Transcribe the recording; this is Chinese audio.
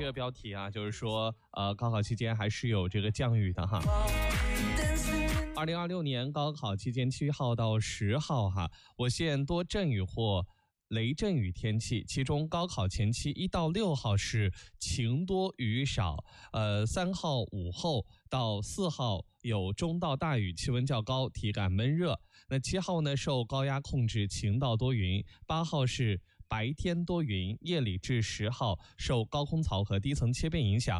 这个标题啊，就是说高考期间还是有这个降雨的哈。2026年高考期间7号到10号哈，我县多阵雨或雷阵雨天气，其中高考前期1到6号是晴多雨少，3号午后到4号有中到大雨，气温较高，体感闷热。那7号呢受高压控制晴到多云，8号是白天多云，夜里至10号受高空槽和低层切变影响，